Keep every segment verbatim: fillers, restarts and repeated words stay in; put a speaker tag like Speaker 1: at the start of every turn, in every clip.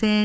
Speaker 1: ते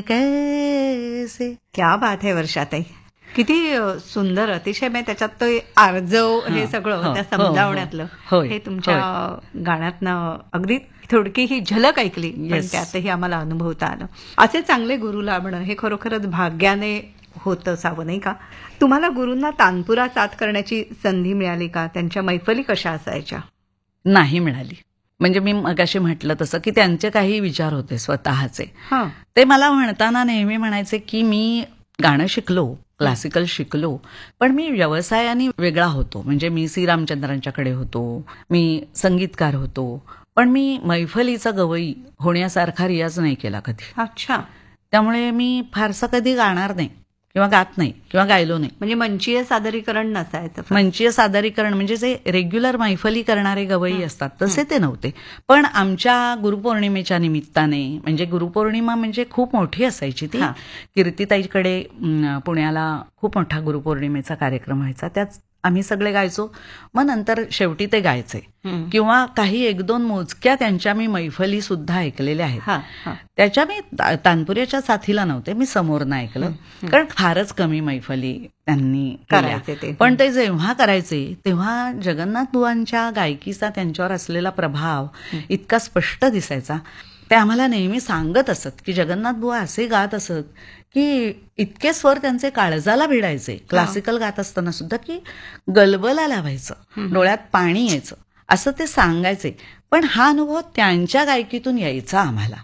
Speaker 1: कैसे. क्या बात आहे वर्षाताई, किती सुंदर, अतिशय. मी त्याच्यात तो आर्जव हे सगळं त्या समजावण्यातलं हे तुमच्या गाण्यातनं अगदी थोडकी ही झलक ऐकली, पण त्यातही आम्हाला अनुभवता आलं. असे चांगले गुरु लाभणं हे खरोखरच भाग्याने होत असावं, नाही का? तुम्हाला गुरूंना तानपुरा साथ करण्याची संधी मिळाली का? त्यांच्या मैफली कशा असायच्या?
Speaker 2: नाही मिळाली. म्हणजे मी मगाशी म्हटलं तसं की त्यांचे काही विचार होते स्वतःचे. ते मला म्हणताना नेहमी म्हणायचे की मी गाणं शिकलो, क्लासिकल शिकलो, पण मी व्यवसायाने वेगळा होतो. म्हणजे मी सी रामचंद्रांच्याकडे होतो, मी संगीतकार होतो, पण मी मैफलीचा गवई होण्यासारखा रियाज नाही केला कधी.
Speaker 1: अच्छा.
Speaker 2: त्यामुळे मी फारसा कधी गाणार नाही किंवा गात नाही किंवा गायलो नाही.
Speaker 1: म्हणजे मंचीय सादरीकरण नसायचं.
Speaker 2: मंचीय सादरीकरण म्हणजे जे रेग्युलर मैफली करणारे गवई असतात तसे ते नव्हते. पण आमच्या गुरुपौर्णिमेच्या निमित्ताने, म्हणजे गुरुपौर्णिमा म्हणजे खूप मोठी असायची ती. कीर्तिताईकडे पुण्याला खूप मोठा गुरुपौर्णिमेचा कार्यक्रम व्हायचा, त्यात आम्ही सगळे गायचो. मग नंतर शेवटी ते गायचे किंवा काही एक दोन मोजक्या त्यांच्या मी मैफली सुद्धा ऐकलेल्या आहेत. त्याच्या मी तानपुऱ्याच्या साथीला नव्हते, मी समोरनं ऐकलं, कारण फारच कमी मैफली त्यांनी करायचे. पण ते जेव्हा करायचे तेव्हा जगन्नाथ बुवांच्या गायकीचा त्यांच्यावर असलेला प्रभाव इतका स्पष्ट दिसायचा. ते आम्हाला नेहमी सांगत असत की जगन्नाथ बुवा असे गात असत की इतके स्वर त्यांचे काळजाला भिडायचे क्लासिकल गात असताना सुद्धा, की गलबला लावायचं, डोळ्यात पाणी यायचं, असं ते सांगायचे. पण हा अनुभव त्यांच्या गायकीतून यायचा आम्हाला.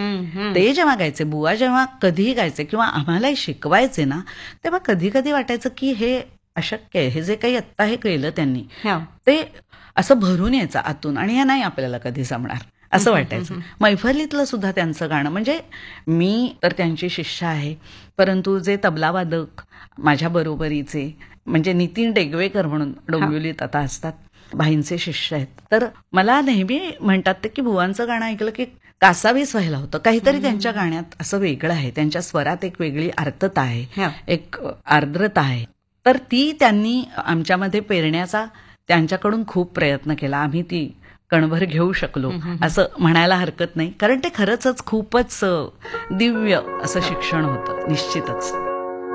Speaker 2: ते जेव्हा गायचे, बुवा जेव्हा कधीही गायचे किंवा आम्हालाही शिकवायचे ना, तेव्हा कधी कधी वाटायचं की हे अशक्य आहे, हे जे काही आत्ता हे केलं त्यांनी ते असं भरून यायचं आतून, आणि हे नाही आपल्याला कधी जमणार असं वाटायचं. मैफलीतलं सुद्धा त्यांचं गाणं, म्हणजे मी तर त्यांची शिष्य आहे, परंतु जे तबलावादक माझ्या बरोबरीचे म्हणजे नितीन डेगवेकर म्हणून डोंबिवलीत आता असतात, भाईंचे शिष्य आहेत, तर मला नेहमी म्हणतात ते की बुवांचं गाणं ऐकलं की कासावीस व्हायला होतं. काहीतरी त्यांच्या गाण्यात असं वेगळं आहे, त्यांच्या स्वरात एक वेगळी आर्तता आहे, एक आर्द्रता आहे. तर ती त्यांनी आमच्यामध्ये पेरण्याचा त्यांच्याकडून खूप प्रयत्न केला. आम्ही ती कणभर घेऊ शकलो असं म्हणायला हरकत नाही, कारण ते खरंच खूपच दिव्य असं शिक्षण होतं निश्चितच.